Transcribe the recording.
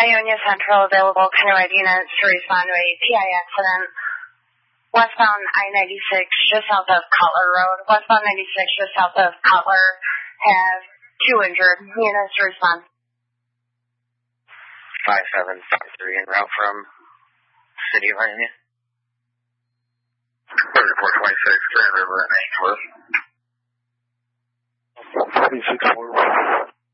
Ionia Central available. Can you units to respond to a PI accident westbound I-96 just south of Cutler Road. Westbound 96 just south of Cutler has 2 injured. Units to respond. 5753 en route from City of Ionia. 3426, Grand River and Ainsworth.